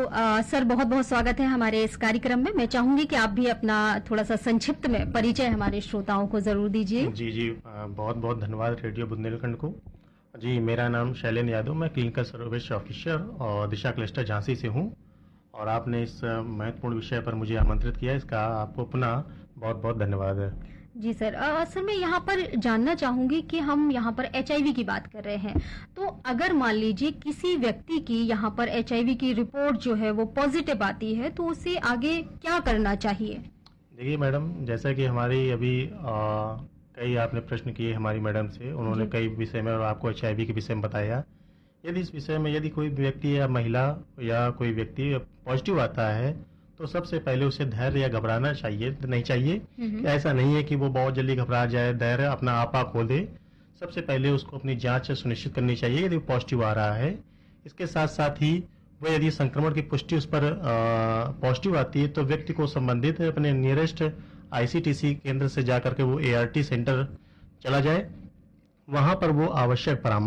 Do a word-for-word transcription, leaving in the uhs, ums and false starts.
अ, sir बहुत बहुत स्वागत है हमारे इस कार्यक्रम में। मैं चाहूंगी कि आप भी अपना थोड़ा सा संक्षिप्त में परिचय हमारे श्रोताओं को जरूर दीजिए। जी जी अ, बहुत बहुत धन्यवाद रेडियो बुंदेलखंड को। जी, मेरा नाम शैलेंद्र यादव, मैं क्लिनिकल सर्विस ऑफिसर और दिशा क्लस्टर झांसी से हूँ। और आपने इस अ, महत्वपूर्ण विषय पर मुझे आमंत्रित किया, इसका आपको पुनः बहुत बहुत धन्यवाद है। जी सर, अ, सर मैं यहाँ पर जानना चाहूंगी कि हम यहाँ पर एचआईवी की बात कर रहे हैं, तो अगर मान लीजिए किसी व्यक्ति की यहाँ पर एचआईवी की रिपोर्ट जो है वो पॉजिटिव आती है, तो उसे आगे क्या करना चाहिए? देखिए मैडम, जैसा कि हमारी अभी अ, कई आपने प्रश्न किए हमारी मैडम से, उन्होंने जी। कई विषय में और आपको एचआईवी के विषय में बताया। यदि इस विषय में यदि कोई व्यक्ति या महिला या कोई व्यक्ति पॉजिटिव आता है, तो सबसे पहले उसे धैर्य या घबराना चाहिए नहीं चाहिए। कि ऐसा नहीं है कि वो बहुत जल्दी घबरा जाए, धैर्य अपना आपा खो दे। सबसे पहले उसको अपनी जांच सुनिश्चित करनी चाहिए यदि पॉजिटिव आ रहा है। इसके साथ साथ ही वो यदि संक्रमण की पुष्टि उस पर पॉजिटिव आती है, तो व्यक्ति को संबंधित अपने नियरेस्ट आईसीटीसी केंद्र से जाकर के वो एआरटी सेंटर चला जाए, वहां पर वो आवश्यक परामर्श